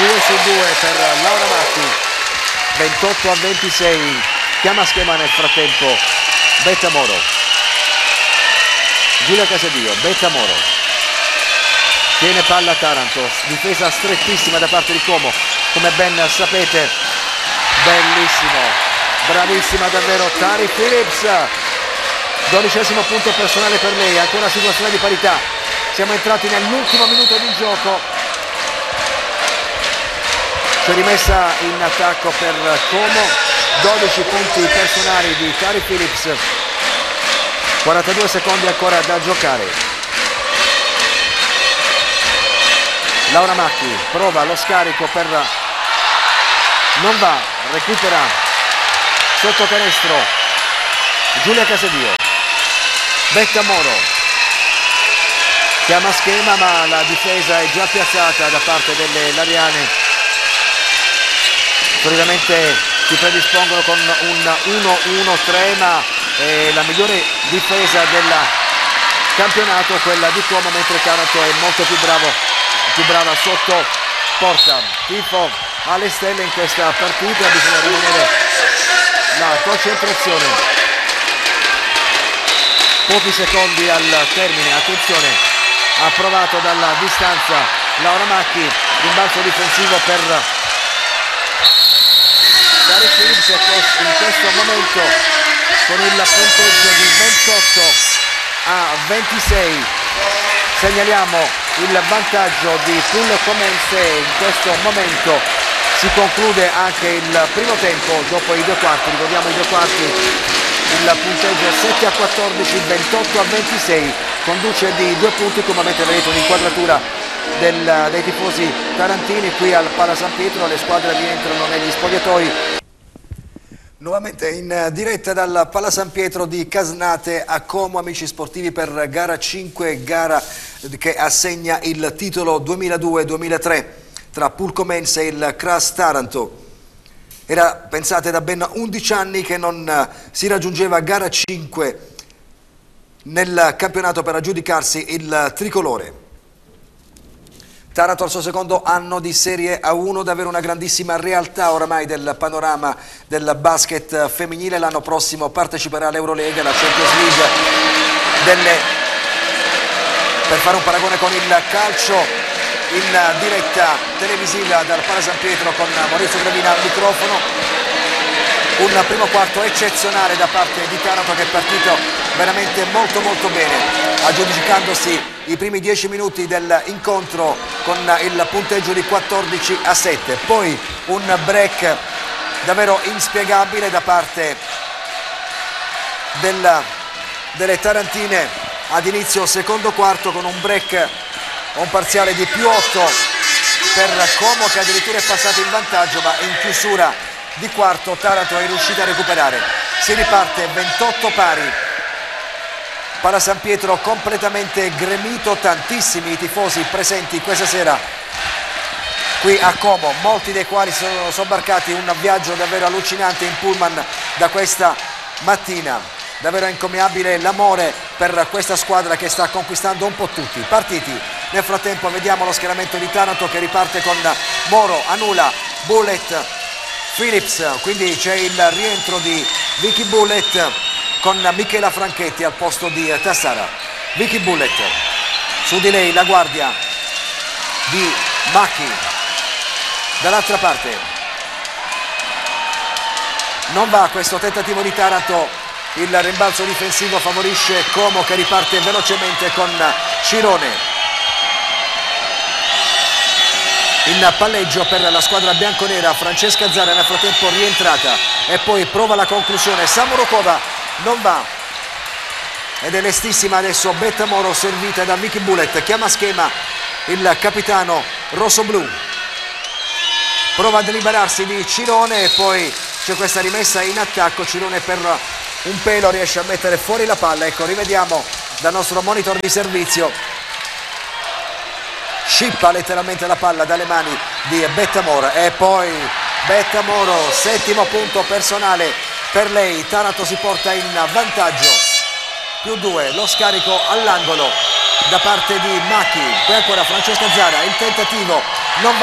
2 su 2 per Laura Macchi, 28-26, chiama schema nel frattempo Betta Moro, Giulia Casadio, Betta Moro, tiene palla Taranto, difesa strettissima da parte di Como, come ben sapete, bellissimo, bravissima davvero Tari Phillips, 12° punto personale per lei, ancora situazione di parità, siamo entrati nell'ultimo minuto di gioco. C'è rimessa in attacco per Como, 12 punti personali di Tari Phillips, 42 secondi ancora da giocare. Laura Macchi prova lo scarico per... non va, recupera sotto canestro Giulia Casadio, Betta Moro, chiama schema ma la difesa è già piazzata da parte delle Lariane. Solitamente si predispongono con un 1-1-3, ma la migliore difesa del campionato quella di Como, mentre Taranto è molto più brava sotto porta. Tifo alle stelle in questa partita, bisogna rimanere la concentrazione. Pochi secondi al termine, attenzione, approvato dalla distanza Laura Macchi, rimbalzo difensivo per Tari Phillips in questo momento con il punteggio di 28-26. Segnaliamo il vantaggio di Pulcomense, in questo momento si conclude anche il primo tempo dopo i 2 quarti, ricordiamo i 2 quarti, il punteggio 7-14, 28-26, conduce di 2 punti, come avete vedete un'inquadratura dei tifosi tarantini qui al Pala San Pietro. Le squadre rientrano negli spogliatoi. Nuovamente in diretta dal Pala San Pietro di Casnate a Como, amici sportivi, per gara 5, gara che assegna il titolo 2002-2003 tra Pulcomense e il Cras Taranto. Era, pensate, da ben 11 anni che non si raggiungeva gara 5 nel campionato per aggiudicarsi il tricolore. Taranto al suo secondo anno di Serie A1, davvero una grandissima realtà oramai del panorama del basket femminile. L'anno prossimo parteciperà all'Eurolega, la Champions League per fare un paragone con il calcio, in diretta televisiva dal Pala San Pietro con Maurizio Gravina al microfono. Un primo quarto eccezionale da parte di Taranto che è partito veramente molto bene, aggiudicandosi i primi 10 minuti dell'incontro con il punteggio di 14-7. Poi un break davvero inspiegabile da parte delle tarantine ad inizio secondo quarto, con un break, un parziale di +8 per Como, che addirittura è passato in vantaggio, ma in chiusura di quarto Taranto è riuscita a recuperare. Si riparte 28 pari. Pala San Pietro completamente gremito, tantissimi i tifosi presenti questa sera qui a Como, molti dei quali sono sobbarcati un viaggio davvero allucinante in pullman da questa mattina. Davvero incommiabile l'amore per questa squadra che sta conquistando un po' tutti i partiti. Nel frattempo vediamo lo schieramento di Taranto che riparte con Moro, Anula, Bullet, Phillips, quindi c'è il rientro di Vicky Bullet con Michela Franchetti al posto di Tassara. Vicky Bullet, su di lei la guardia di Macchi, dall'altra parte non va questo tentativo di Taranto, il rimbalzo difensivo favorisce Como che riparte velocemente con Cirone. In palleggio per la squadra bianconera Francesca Zara, nel frattempo rientrata, e poi prova la conclusione Samorokova, non va, ed è lestissima adesso Betta Moro, servita da Vicky Bullet. Chiama schema il capitano rossoblu, prova a deliberarsi di Cirone e poi c'è questa rimessa in attacco. Cirone per un pelo riesce a mettere fuori la palla. Ecco, rivediamo dal nostro monitor di servizio, scippa letteralmente la palla dalle mani di Betta Moro e poi Betta Moro, 7° punto personale per lei. Taranto si porta in vantaggio, +2, lo scarico all'angolo da parte di Macchi, poi ancora Francesca Zara, il tentativo non va.